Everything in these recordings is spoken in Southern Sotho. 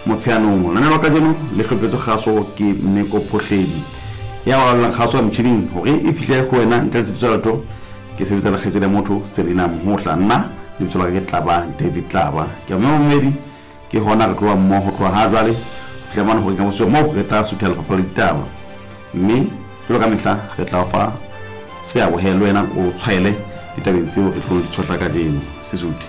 Motsheanong la nelo ka jeno le hlopetso kgaso ke Mmeko Phohledi ya wa kgaso ya mtshiding hore e fihle go wena ntle le tshitso ke sebetsa le kgetse le motho Serena Mhohla nna le mtsola ke Tlaba David Tlaba ke mmedi ke hona re tloa mmoho tloa ha jwale flemana hore ka mo mo re tla suthela fa le ditaba mme ke ka mehla re tla fa se a bohelo wena o tshwaele ditabeng tseo re tlo di tshotla ka dino Sesotho.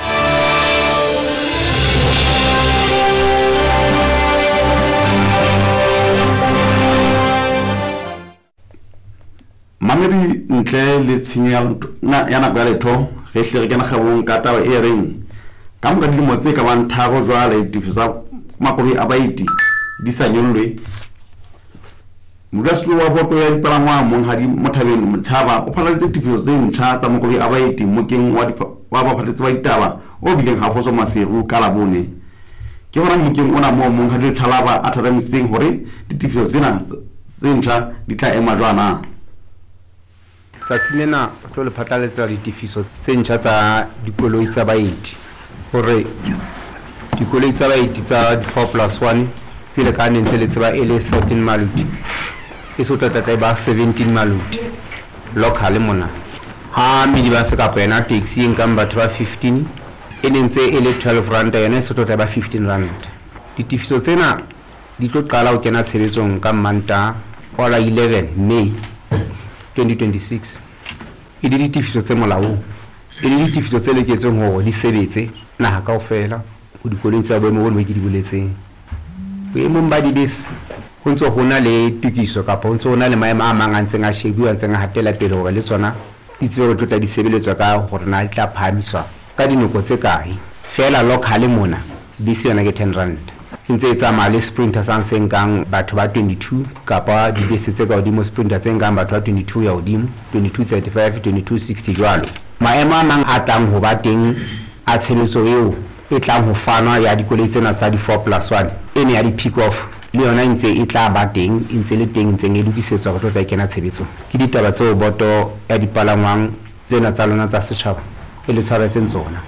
Mamedi ntle le tshinya ya nako ya letho re hle re kena kgabong ka taba e reng ka mo ka dilemo tse ka bang tharo jwale difisa makolo a baiti di sa nyollwe modulasetulo wa boto ya dipalangwa monghadi Mothabeng Mthaba o phaladitse tifiso tse ntjha tsa makolo a baiti mokeng wa baphaletsi ba ditaba o bileng Hafoso Maseru ka Labone ke hona mokeng ona mo monghadi Thalaba a thatamiseng hore ditifiso tsena tse ntjha di tla ema jwana. Tsatsi lena tlo le phatlaletsa ditifiso tse ntjha tsa dikoloi tsa baeti hore dikoloi tsa baeti tsa 4+1 pele ka nentse le tseba ele 13 maluti e so tlatla ba 17 maluti local mona ha midi ba se ka pena taxi nkang batho ba 15 e nentse ele 12 rand yena so tlatla ba 15 rand. Ditifiso tsena di tlo qala ho kena tshebetsong ka Manta ola 11 May 2026 e di ditifiso tse molaong e di ditifiso tse leketseng hore di sebetse naha kaofela ho dikoloi tsa boemo bo di boletseng boemong ba dibese ho ntso hona le tukiso kapa ho ntso hona le maemo a mang a ntseng a shebuwa ntseng a hatela pele hore le tsona di tsebe ho tla di sebeletswa ka hore na di tla phahamiswa ka dinoko tse kae fela local mona bese yona ke 10 rand ntse tsamaya le sprinter sa nseng kang batho ba 22 kapa dibese tse ka hodimo sprinter tse nkang batho ba 22 ya hodimo 2235 2260 jwalo maemo a mang a tlang ho ba teng a tshebetso eo e tlang ho fanwa ya dikoloi tsena tsa di 4+1 ene ya di pick off le yona ntse e tla ba teng ntse le teng ntse e lokisetswa go tla kena tshebetso ke ditaba tseo boto ya dipalangwang tsena tsa lona tsa setjhaba e le tshwaretseng tsona.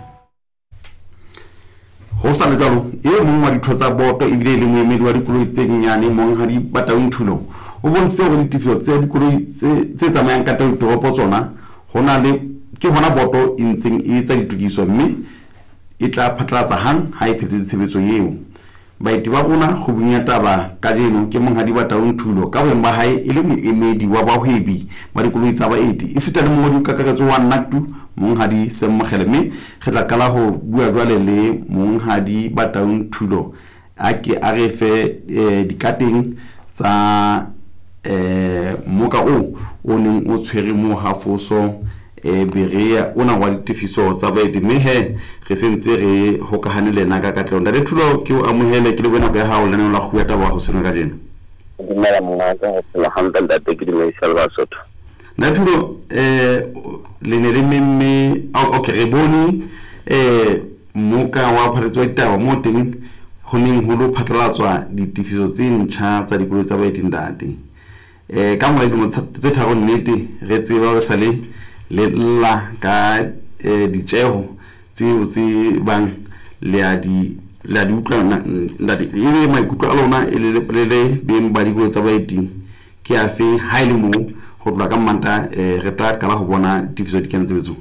Ho sa le jalo e mong wa ditho tsa boto e bile le moemedi wa dikoloi tse nyane Monghadi Bataung Thulo o bontse hore ditifiso tse dikoloi tse tsamayang ka toropo tsona hona le ke hona boto e ntseng e tsa ditukiso mme e tla phatlalatsa hang ha e phethetse tshebetso eo baeti ba rona go bunya taba ka jeno ke Monghadi Bataung Thulo ka boemo ba hae e le moemedi wa bahwebi ba dikoloi tsa baeti e sita le mongodi kakaretso wa Naktu Monghadi Semmogele mme re tla kala ho bua jwale le Monghadi Bataung Thulo a ke a re fe dikateng tsa moka o neng o tshwere mo Hafoso Berea ona wa ditifiso tsa baeti mme he re sentse re hokahane le nna ka katlong ntate Thulo ke o amohele ke le bona ka ha o lena la go ya taba go sena ka jeno dumela mongaka la hamba ntate ke di Selva Sotho ntate Thulo le ne le memme okay re bone moka wa phaletso wa ditaba mo teng ho neng ho lo phatlalatswa ditifiso tse ntjha tsa dikoloi tsa baeti ntate ka mo le tse tharo nnete re tseba ba sale le la ka ditjeho tseo tse bang le a di utlwana ntate e be maikutlo a lona e le beng ba dikoloi tsa baeti ke a fe ha ile mo go tlola ka Manta re tla kala go bona tifiso di kena tshebetsong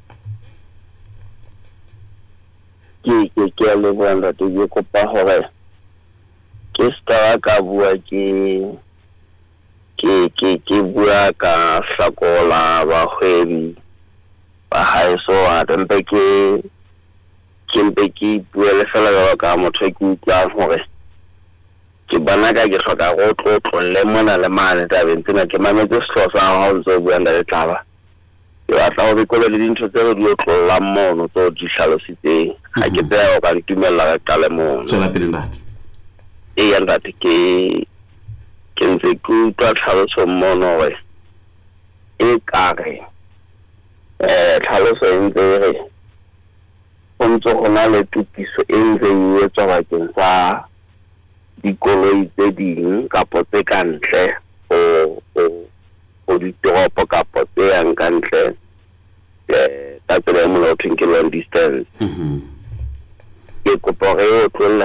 ke le bona te ke kopa hore ke sta ka bua ke bua ka hlakola ba hwebi ba haeso a tempe ke bua le fela ka motho ke utlwa hore ke bana ka ke hloka go tlotle mona le mane tabeng tsena ke mametse sehlosa ha o ntse bua le Tlaba ke batla go bikola le dintho tse di tlolla mono tso di hlalositseng ha ke tsaya ka ditumella ka qale mo tsela pele ntate ya ntate ke ntse ke utlwa tlhaloso mono we e kare tlhaloso e ntse re o ntse go na le tukiso e ntse e etswa bakeng sa dikoloi tse ding kapo tse ka ntle o ditoropo kapo tse yang ka ntle ka tsela e molao ke long distance ke kopa re o tlolle